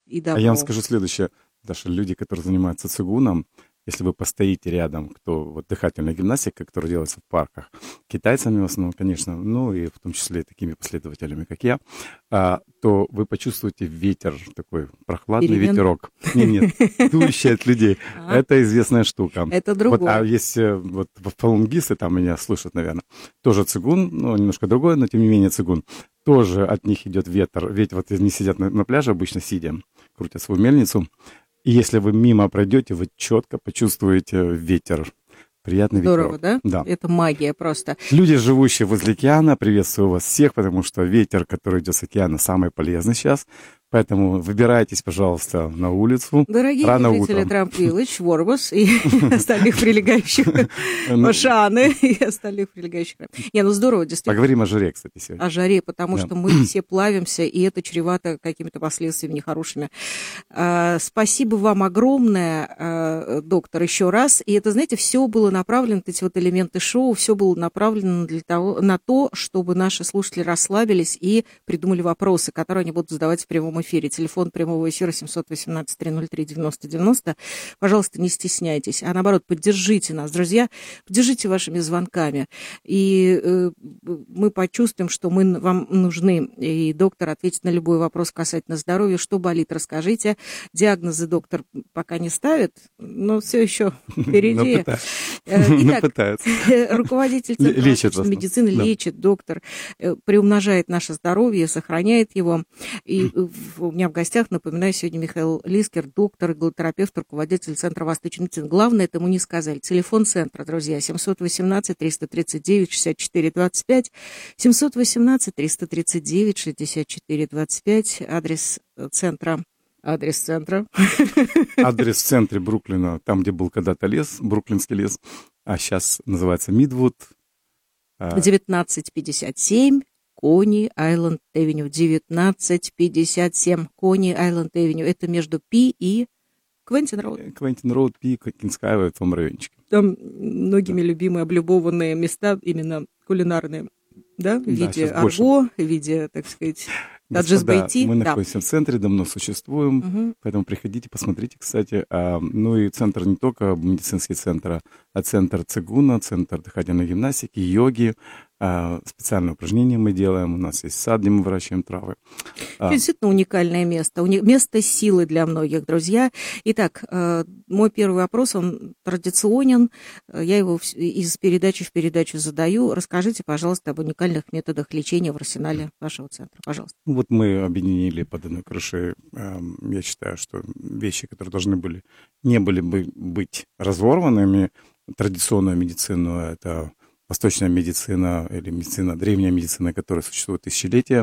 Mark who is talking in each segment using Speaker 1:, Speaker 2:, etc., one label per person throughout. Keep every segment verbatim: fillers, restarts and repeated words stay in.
Speaker 1: и давно.
Speaker 2: А я вам скажу следующее. Даже люди, которые занимаются цигуном, если вы постоите рядом, кто вот дыхательная гимнастика, которая делается в парках, китайцами в основном, конечно, ну и в том числе такими последователями, как я, а, то вы почувствуете ветер такой, прохладный
Speaker 1: Перемен.
Speaker 2: ветерок. Нет, нет, дующий от людей. Это известная штука.
Speaker 1: Это
Speaker 2: Вот,
Speaker 1: другое.
Speaker 2: а если вот фалунгисты, там меня слышат, наверное, тоже цигун, ну, немножко другой, но тем не менее цигун, тоже от них идет ветер. Ведь вот они сидят на, на пляже, обычно сидя, крутят свою мельницу, и если вы мимо пройдете, вы четко почувствуете ветер. Приятный
Speaker 1: Здорово,
Speaker 2: ветерок.
Speaker 1: да?
Speaker 2: Да.
Speaker 1: Это магия просто.
Speaker 2: Люди, живущие возле океана, приветствую вас всех, потому что ветер, который идет с океана, самый полезный сейчас. Поэтому выбирайтесь, пожалуйста, на улицу
Speaker 1: Дорогие
Speaker 2: рано
Speaker 1: жители
Speaker 2: утром.
Speaker 1: Трамп-Виллидж, Ворбус и остальных прилегающих, Машаны и остальных прилегающих. Не, ну здорово, действительно.
Speaker 2: Поговорим о жаре, кстати, сегодня.
Speaker 1: О жаре, потому
Speaker 2: Да.
Speaker 1: что мы все плавимся, и это чревато какими-то последствиями нехорошими. А, Спасибо вам огромное, а, доктор, еще раз. И это, знаете, все было направлено, эти вот элементы шоу, все было направлено для того, на то, чтобы наши слушатели расслабились и придумали вопросы, которые они будут задавать в прямом эфире. Телефон прямого эфира семь один восемь три ноль три девяносто девяносто. Пожалуйста, не стесняйтесь, а наоборот, поддержите нас, друзья, поддержите вашими звонками. И э, мы почувствуем, что мы вам нужны. И доктор ответит на любой вопрос касательно здоровья. Что болит, расскажите. Диагнозы доктор пока не ставит, но все еще впереди. Итак, руководитель Центра восточной медицины лечит, доктор, приумножает наше здоровье, сохраняет его. И у меня в гостях, напоминаю, сегодня Михаил Лискер, доктор, иглотерапевт, руководитель Центра восточной медицины. Главное, это ему не сказали. Телефон центра, друзья, семь один восемь три три девять шесть четыре двадцать пять, семь один восемь три три девять шесть четыре двадцать пять, адрес центра. Адрес центра.
Speaker 2: Адрес в центре Бруклина, там, где был когда-то лес, Бруклинский лес, а сейчас называется Мидвуд.
Speaker 1: девятнадцать пятьдесят семь. Кони Айленд Эвеню, девятнадцать пятьдесят семь, Кони Айленд Эвеню. Это между Пи и Квентин Роуд.
Speaker 2: Квентин Роуд, Пи, Кинскайвей, в том райончике.
Speaker 1: Там многими да. любимые облюбованные места, именно кулинарные, да, в да, виде арго, больше. В виде, так сказать, таджис-бейти.
Speaker 2: Мы
Speaker 1: да.
Speaker 2: находимся в центре, давно существуем, угу. поэтому приходите, посмотрите, кстати. А, ну и центр не только медицинский центр, а центр цигуна, центр дыхательной гимнастики, йоги. А, специальные упражнения мы делаем, у нас есть сад, где мы выращиваем травы.
Speaker 1: Это действительно уникальное место, уни... место силы для многих, друзья. Итак, э, мой первый вопрос, он традиционен, я его из передачи в передачу задаю. Расскажите, пожалуйста, об уникальных методах лечения в арсенале вашего центра, пожалуйста.
Speaker 2: Вот мы объединили под одной крышей, э, я считаю, что вещи, которые должны были, не были бы быть разорванными, традиционную медицину, это восточная медицина или медицина, древняя медицина, которая существует тысячелетия.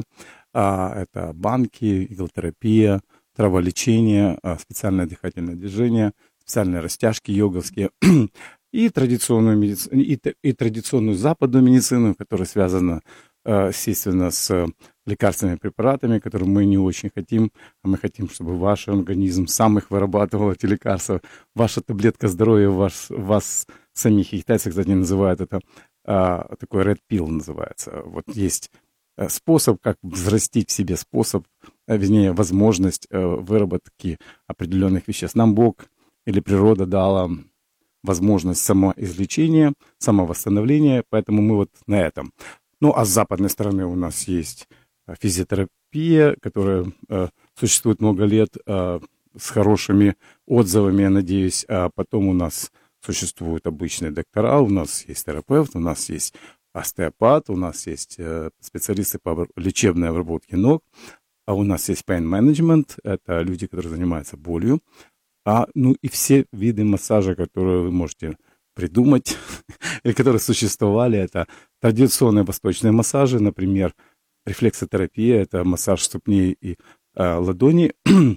Speaker 2: Это банки, иглотерапия, траволечение, специальное дыхательное движение, специальные растяжки йоговские и традиционную медицину, и, и традиционную западную медицину, которая связана, естественно, с лекарственными препаратами, которые мы не очень хотим, а мы хотим, чтобы ваш организм сам их вырабатывал, эти лекарства. Ваша таблетка здоровья, ваш, вас самих, и китайцы, кстати, называют это, а, такой red pill называется. Вот есть способ, как взрастить в себе способ, вернее, возможность выработки определенных веществ. Нам Бог или природа дала возможность самоизлечения, самовосстановления, поэтому мы вот на этом. Ну, а с западной стороны у нас есть физиотерапия, которая э, существует много лет, э, с хорошими отзывами, я надеюсь. А потом у нас существуют обычные доктора, у нас есть терапевт, у нас есть остеопат, у нас есть э, специалисты по лечебной обработке ног, а у нас есть pain management, это люди, которые занимаются болью. А, ну и все виды массажа, которые вы можете придумать, или которые существовали, это традиционные восточные массажи, например, рефлексотерапия, это массаж ступней и э, ладони,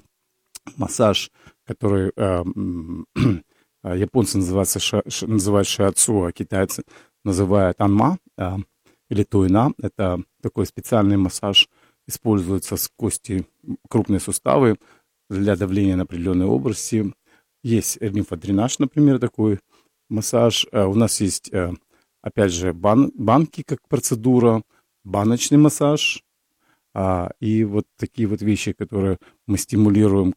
Speaker 2: массаж, который э, э, японцы называют, ша, ш, называют шиацу, а китайцы называют анма э, или туина. Это такой специальный массаж, используется с кости, крупные суставы для давления на определенные области. Есть лимфодренаж, например, такой массаж. Э, у нас есть, э, опять же, бан, банки как процедура, баночный массаж, а, и вот такие вот вещи, которые мы стимулируем